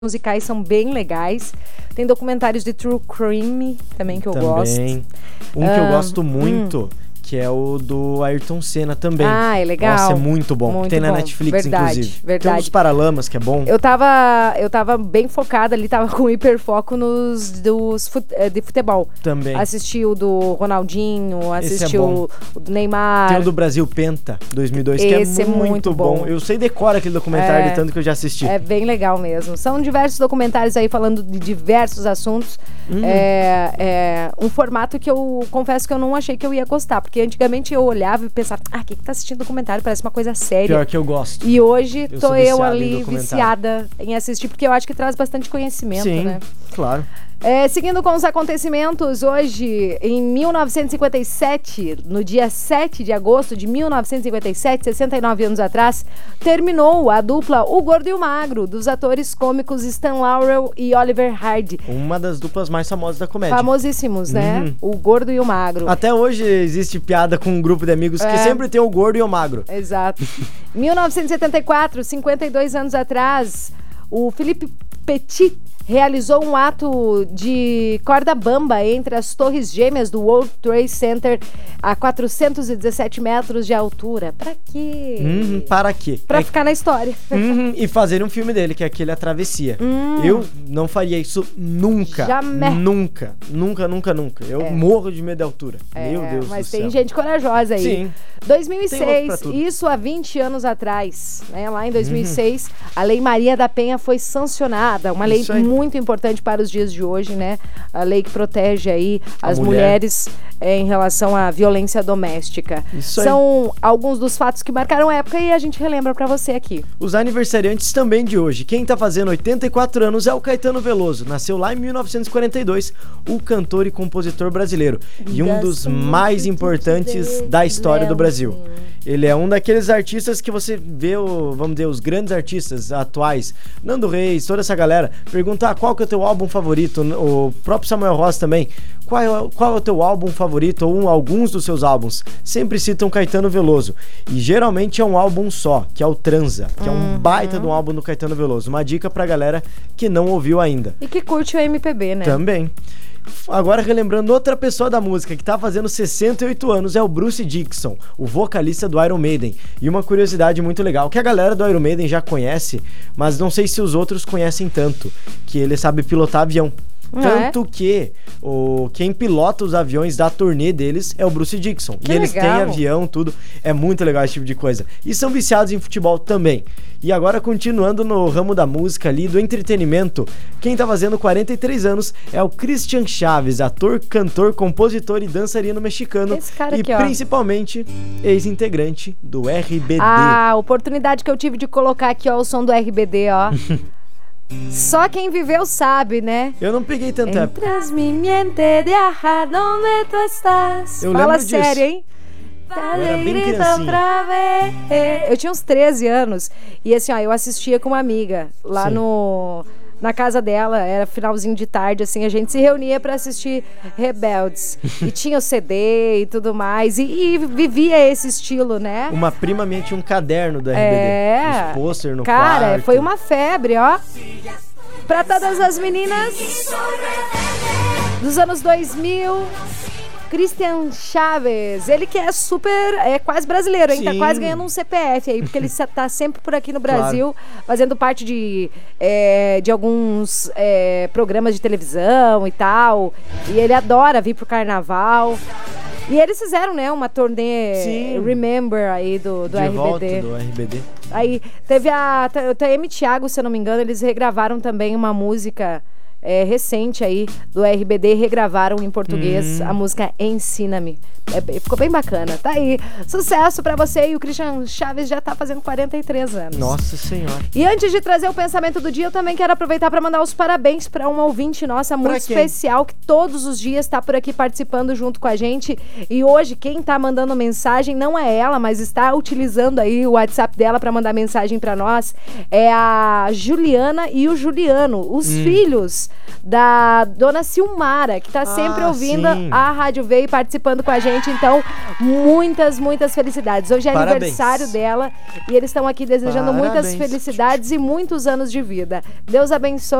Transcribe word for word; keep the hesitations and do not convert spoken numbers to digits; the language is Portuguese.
musicais são bem legais. Tem documentários de True Crime também que eu também. gosto. Um que Ah, eu gosto muito, hum. que é o do Ayrton Senna também. Ah, é legal. Nossa, é muito bom. Muito Tem na bom. Netflix, Verdade, inclusive. verdade. Tem uns Paralamas, que é bom. Eu tava, eu tava bem focada ali, tava com hiperfoco nos dos fut, de futebol. Também. Assisti o do Ronaldinho, assisti é o, o do Neymar. Tem o do Brasil Penta, dois mil e dois, Esse que é é muito, muito bom. bom. Eu sei decora aquele documentário É. de tanto que eu já assisti. É bem legal mesmo. São diversos documentários aí falando de diversos assuntos. Hum. É, é um formato que eu confesso que eu não achei que eu ia gostar. Porque antigamente eu olhava e pensava, ah, quem que tá assistindo documentário? Parece uma coisa séria. Pior que eu gosto. E hoje Eu tô sou eu viciado em ali documentário. viciada em assistir, porque eu acho que traz bastante conhecimento, Sim, né? claro. É, seguindo com os acontecimentos, hoje, em mil novecentos e cinquenta e sete, no dia sete de agosto de mil novecentos e cinquenta e sete, sessenta e nove anos atrás, terminou a dupla O Gordo e o Magro, dos atores cômicos Stan Laurel e Oliver Hardy. Uma das duplas mais famosas da comédia. Famosíssimos, né? Uhum. O Gordo e o Magro. Até hoje existe piada com um grupo de amigos É. que sempre tem o gordo e o magro. Exato. mil novecentos e setenta e quatro, cinquenta e dois anos atrás, o Philippe Petit realizou um ato de corda bamba entre as torres gêmeas do World Trade Center a quatrocentos e dezessete metros de altura. Pra quê? Uhum, para quê? Pra É- ficar na história. Uhum, e fazer um filme dele, que é aquele A Travessia. Hum. Eu não faria isso nunca. Jamais. Nunca. Nunca, nunca, nunca. Eu É. morro de medo de altura. É, Meu Deus mas do tem céu. gente corajosa aí. Sim. dois mil e Tem louco pra seis, tudo. isso há vinte anos atrás, né? Lá em dois mil e Uhum. seis, a Lei Maria da Penha foi sancionada, uma lei Isso aí. muito importante para os dias de hoje, né? A lei que protege aí A as mulher. mulheres é, em relação à violência doméstica. Isso aí. São alguns dos fatos que marcaram a época e a gente relembra pra você aqui. Os aniversariantes também de hoje. Quem tá fazendo oitenta e quatro anos é o Caetano Veloso. Nasceu lá em mil novecentos e quarenta e dois, o cantor e compositor brasileiro. E um dos mais importantes da história do Brasil. Ele é um daqueles artistas que você vê, o, vamos dizer, os grandes artistas atuais, Nando Reis, toda essa galera, perguntar qual que é o teu álbum favorito, o próprio Samuel Rosa também, qual é, qual é o teu álbum favorito ou um, alguns dos seus álbuns, sempre citam Caetano Veloso. E geralmente é um álbum só, que é o Transa, que é um baita de um álbum do Caetano Veloso. Uma dica pra galera que não ouviu ainda. E que curte o M P B, né? Também. Agora relembrando outra pessoa da música que tá fazendo sessenta e oito anos, é o Bruce Dickinson, o vocalista do Iron Maiden. E uma curiosidade muito legal, que a galera do Iron Maiden já conhece, mas não sei se os outros conhecem tanto, que ele sabe pilotar avião. Ah, Tanto que o, quem pilota os aviões da turnê deles é o Bruce Dickinson. Que e eles legal. têm avião, tudo. É muito legal esse tipo de coisa. E são viciados em futebol também. E agora, continuando no ramo da música ali, do entretenimento, quem tá fazendo quarenta e três anos é o Christian Chaves, ator, cantor, compositor e dançarino mexicano. Esse cara e aqui, ó. principalmente ex-integrante do R B D. Ah, a oportunidade que eu tive de colocar aqui, ó, o som do R B D, ó. Só quem viveu sabe, né? Eu não peguei tanto época. Entras mi mente de ajar donde tu estás. Eu Fala lembro disso. sério, hein? Eu era bem Grita criancinha. outra vez. Eu tinha uns treze anos. E assim, ó, eu assistia com uma amiga lá Sim. no... Na casa dela, era finalzinho de tarde, assim, a gente se reunia pra assistir Rebeldes. E tinha o C D e tudo mais. E, e vivia esse estilo, né? Uma prima minha tinha um caderno do R B D. É. Os pôster no Cara, quarto. foi uma febre, ó. Pra todas as meninas dos anos dois mil, Christian Chaves, ele que é super, é quase brasileiro, hein? Tá Sim. quase ganhando um C P F aí, porque ele tá sempre por aqui no Brasil, fazendo parte de, é, de alguns é, programas de televisão e tal. E ele adora vir pro carnaval. E eles fizeram, né, uma turnê Sim. Remember aí do, do De R B D. volta do R B D. Aí teve a o T M Thiago, se eu não me engano, eles regravaram também uma música é, recente aí do R B D, regravaram em português Hum. a música Ensina-me. É, bem- ficou bem bacana. Tá aí. Sucesso pra você, e o Christian Chaves já tá fazendo quarenta e três anos. Nossa Senhora. E antes de trazer o pensamento do dia, eu também quero aproveitar para mandar os parabéns para uma ouvinte nossa muito quem? especial, que todos os dias está por aqui participando junto com a gente. E hoje, quem tá mandando mensagem não é ela, mas está utilizando aí o WhatsApp dela para mandar mensagem para nós, é a Juliana e o Juliano, os Hum. filhos da dona Silmara, que tá sempre Ah, ouvindo sim. a Rádio V e participando com a gente. Então, muitas, muitas felicidades. Hoje é Parabéns. aniversário dela e eles estão aqui desejando muitas Parabéns. felicidades e muitos anos de vida. Deus abençoe.